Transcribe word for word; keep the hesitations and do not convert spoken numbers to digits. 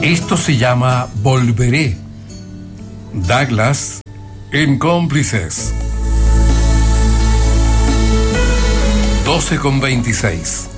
Esto se llama Volveré. Douglas en Cómplices. doce con veintiséis.